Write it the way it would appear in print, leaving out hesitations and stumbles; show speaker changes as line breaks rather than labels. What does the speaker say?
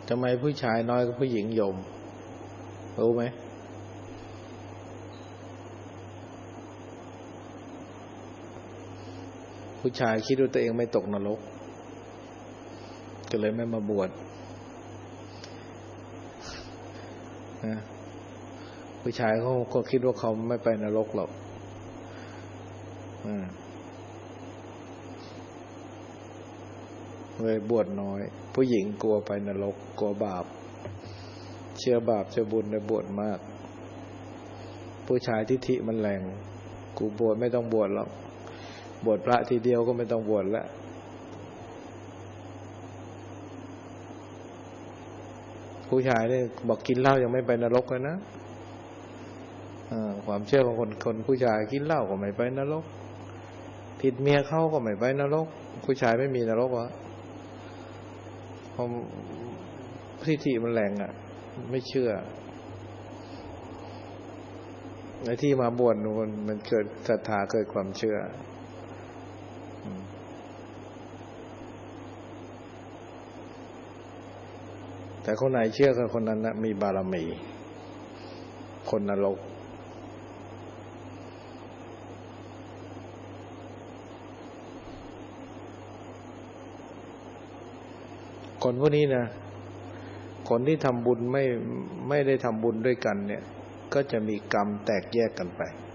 ทำไมผู้ชายน้อยกว่าผู้หญิงโยมรู้ไหมผู้ชายคิดว่าตัวเองไม่ตกนรกก็เลยไม่มาบวชนะผู้ชายเขาก็คิดว่าเขาไม่ไปนรกหรอกเลยบวชน้อยผู้หญิงกลัวไปนรกกลัวบาปเชื่อบาปเชื่อบุญเลยบวชมากผู้ชายทิฐิมันแรงกูบวชไม่ต้องบวชหรอกบวชพระทีเดียวก็ไม่ต้องบวชแล้วผู้ชายนี่บอกกินเหล้ายังไม่ไปนรกเลยนะความเชื่อของคนผู้ชายกินเหล้าก็ไม่ไปนรกผิดเมียเขาก็ไม่ไปนรกผู้ชายไม่มีนรกวะเพราะทิฐิมันแรงอ่ะไม่เชื่อในที่มาบวชมันเกิดศรัทธาเกิดความเชื่อแต่คนไหนเชื่อกับคนนั้นนะมีบารมีคนนรกคนพวกนี้นะคนที่ทำบุญไม่ได้ทำบุญด้วยกันเนี่ยก็จะมีกรรมแตกแยกกันไป